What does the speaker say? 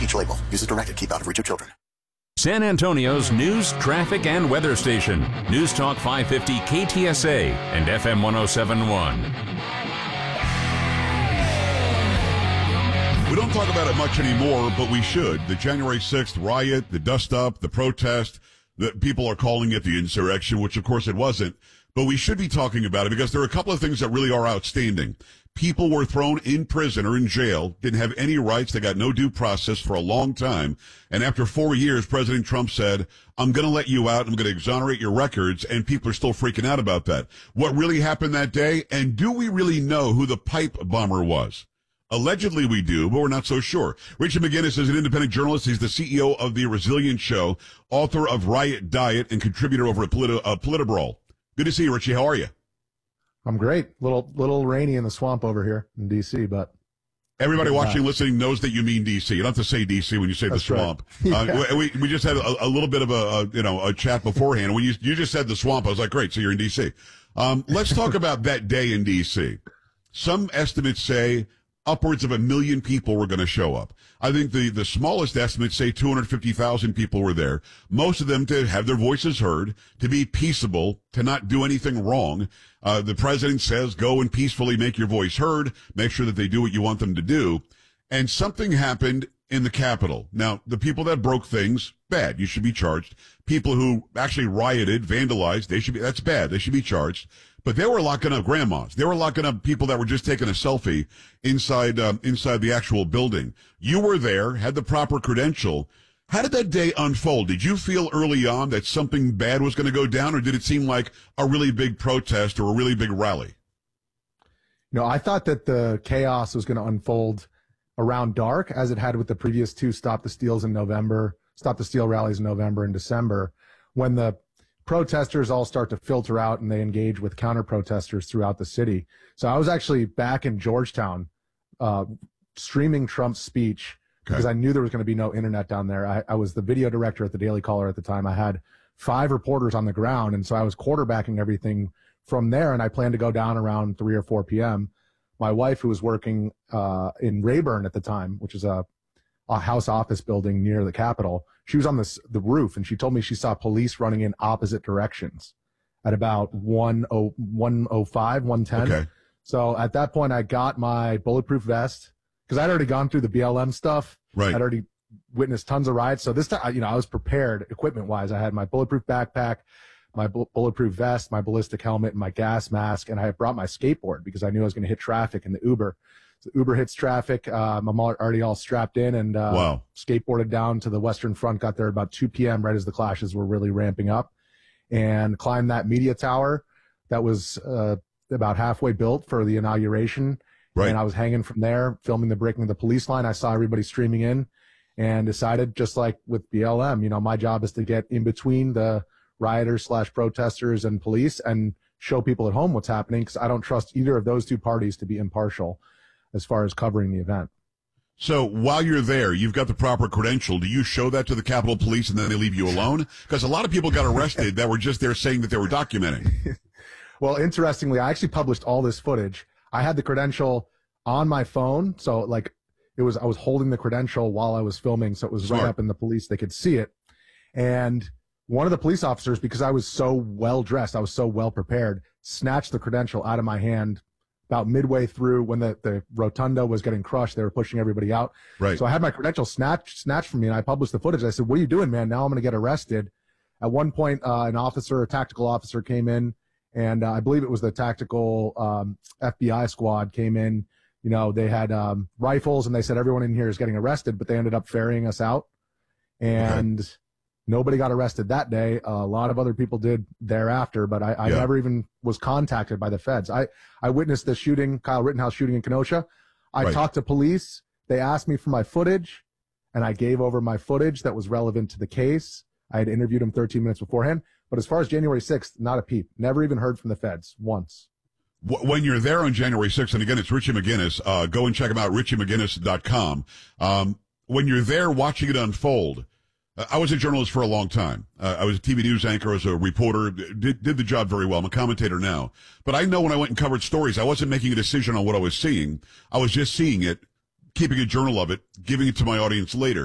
each label. Use as directed. Keep out of reach of children. San Antonio's news, traffic, and weather station. News Talk 550 KTSA and FM 1071. We don't talk about it much anymore, but we should. The January 6th riot, the dust-up, the protest, that people are calling it the insurrection, which of course it wasn't. But we should be talking about it because there are a couple of things that really are outstanding. People were thrown in prison or in jail, didn't have any rights, they got no due process for a long time. And after 4 years, President Trump said, I'm going to let you out, I'm going to exonerate your records, and people are still freaking out about that. What really happened that day, and do we really know who the pipe bomber was? Allegedly we do, but we're not so sure. Richard McGinnis is an independent journalist. He's the CEO of The Resilient Show, author of Riot Diet, and contributor over at Politibrawl. Good to see you, Richie. How are you? I'm great. Little rainy in the swamp over here in D.C., but everybody watching, listening knows that you mean D.C. You don't have to say D.C. when you say That's the swamp. Right. Yeah. We just had a little bit of a chat beforehand. When you just said the swamp, I was like, great, so you're in D.C. Let's talk about that day in D.C. Some estimates say upwards of 1 million people were going to show up. I think the smallest estimates say 250,000 people were there. Most of them to have their voices heard, to be peaceable, to not do anything wrong. The president says, go and peacefully make your voice heard, make sure that they do what you want them to do. And something happened in the Capitol. Now, the people that broke things, bad. You should be charged. People who actually rioted, vandalized, that's bad. They should be charged. But they were locking up grandmas. They were locking up people that were just taking a selfie inside the actual building. You were there, had the proper credential. How did that day unfold? Did you feel early on that something bad was going to go down, or did it seem like a really big protest or a really big rally? No, I thought that the chaos was going to unfold around dark, as it had with the previous two Stop the Steal rallies in November and December, when the protesters all start to filter out and they engage with counter protesters throughout the city. So I was actually back in Georgetown, streaming Trump's speech because I knew there was going to be no internet down there. I was the video director at the Daily Caller at the time. I had 5 reporters on the ground. And so I was quarterbacking everything from there. And I planned to go down around 3 or 4 PM. My wife, who was working, in Rayburn at the time, which is a house office building near the Capitol, she was on the roof, and she told me she saw police running in opposite directions at about 1:05, 1:10. Okay. So at that point, I got my bulletproof vest because I'd already gone through the BLM stuff. Right. I'd already witnessed tons of riots. So this time, I was prepared equipment-wise. I had my bulletproof backpack, my bulletproof vest, my ballistic helmet, and my gas mask, and I had brought my skateboard because I knew I was going to hit traffic in the Uber. So Uber hits traffic. I'm already all strapped in and skateboarded down to the Western Front, got there about 2 p.m. right as the clashes were really ramping up, and climbed that media tower that was about halfway built for the inauguration. Right. And I was hanging from there, filming the breaking of the police line. I saw everybody streaming in and decided, just like with BLM, my job is to get in between the rioters / protesters and police and show people at home what's happening, because I don't trust either of those two parties to be impartial as far as covering the event. So while you're there, you've got the proper credential. Do you show that to the Capitol Police and then they leave you alone? Because a lot of people got arrested that were just there saying that they were documenting. Well, interestingly, I actually published all this footage. I had the credential on my phone. So I was holding the credential while I was filming. So it was right up in the police. They could see it. And one of the police officers, because I was so well dressed, I was so well prepared, snatched the credential out of my hand about midway through when the rotunda was getting crushed. They were pushing everybody out. Right. So I had my credential snatched from me, and I published the footage. I said, "What are you doing, man? Now I'm going to get arrested." At one point, a tactical officer came in, and I believe it was the tactical FBI squad came in. They had rifles, and they said everyone in here is getting arrested, but they ended up ferrying us out. And nobody got arrested that day. A lot of other people did thereafter, but I never even was contacted by the feds. I witnessed the shooting, Kyle Rittenhouse shooting in Kenosha. I talked to police. They asked me for my footage, and I gave over my footage that was relevant to the case. I had interviewed him 13 minutes beforehand. But as far as January 6th, not a peep. Never even heard from the feds once. When you're there on January 6th, and again, it's Richie McGinnis, go and check him out, RichieMcGinnis.com. When you're there watching it unfold, I was a journalist for a long time. I was a TV news anchor, I was a reporter, did the job very well. I'm a commentator now. But I know when I went and covered stories, I wasn't making a decision on what I was seeing. I was just seeing it, keeping a journal of it, giving it to my audience later.